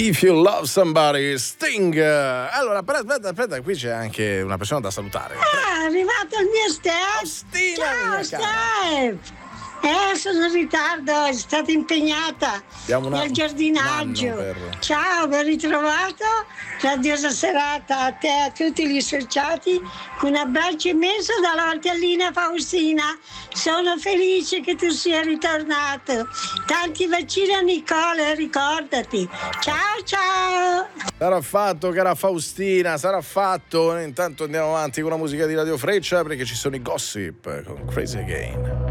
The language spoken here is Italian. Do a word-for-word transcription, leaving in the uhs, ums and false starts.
If You Love Somebody, Sting. Allora, aspetta, aspetta, qui c'è anche una persona da salutare. Ah, è arrivato il mio Steph. Stina, Ciao Steph. Eh, sono in ritardo, è stata impegnata nel giardinaggio. Per... Ciao, ben ritrovato. Radiosa serata a te e a tutti gli associati. Un abbraccio immenso dalla Valtellina Faustina. Sono felice che tu sia ritornato. Tanti vaccini a Nicole, ricordati. Ciao, ciao. Sarà fatto, cara Faustina, sarà fatto. Intanto andiamo avanti con la musica di Radio Freccia perché ci sono i Gossip con Crazy Again.